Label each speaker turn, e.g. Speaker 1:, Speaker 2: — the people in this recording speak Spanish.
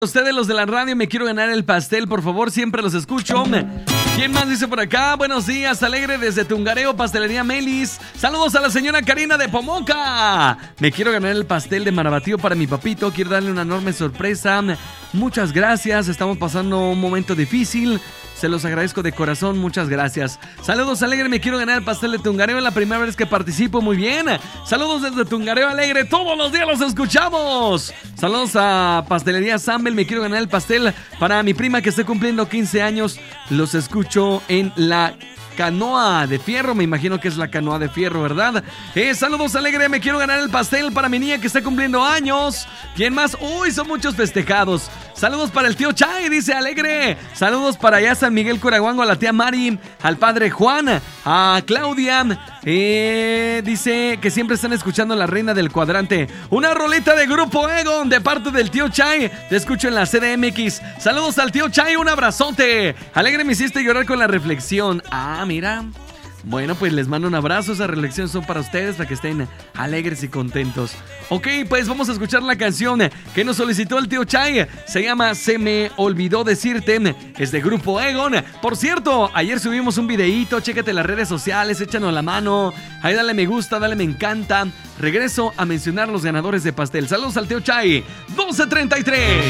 Speaker 1: Ustedes los de la radio, me quiero ganar el pastel, por favor, siempre los escucho. ¿Quién más dice por acá? Buenos días, alegre desde Tungareo, Pastelería Melis. Saludos a la señora Karina de Pomoca. Me quiero ganar el pastel de Marabatío para mi papito, quiero darle una enorme sorpresa. Muchas gracias, estamos pasando un momento difícil. Se los agradezco de corazón, muchas gracias. Saludos, alegre, me quiero ganar el pastel de Tungareo. Es la primera vez que participo, muy bien. Saludos desde Tungareo, alegre, todos los días los escuchamos. Saludos a Pastelería Sambel, me quiero ganar el pastel para mi prima que está cumpliendo 15 años. Los escucho en la Canoa de Fierro, me imagino que es la Canoa de Fierro, ¿verdad? Saludos, alegre, me quiero ganar el pastel para mi niña que está cumpliendo años. ¿Quién más? Uy, son muchos festejados. Saludos para el tío Chay, dice alegre. Saludos para allá San Miguel Curaguango, a la tía Mari, al padre Juan, a Claudia. Dice que siempre están escuchando La Reina del Cuadrante. Una roleta de Grupo Egon de parte del tío Chay. Te escucho en la CDMX. Saludos al tío Chay, un abrazote. Alegre, me hiciste llorar con la reflexión. Ah, mira. Bueno, pues les mando un abrazo. Esas reflexiones son para ustedes, para que estén alegres y contentos. Ok, pues vamos a escuchar la canción que nos solicitó el tío Chay. Se llama Se me olvidó decirte. Es de Grupo Egon. Por cierto, ayer subimos un videíto. Chécate las redes sociales, échanos la mano. Ahí dale me gusta, dale me encanta. Regreso a mencionar los ganadores de pastel. Saludos al tío Chay. 12:33.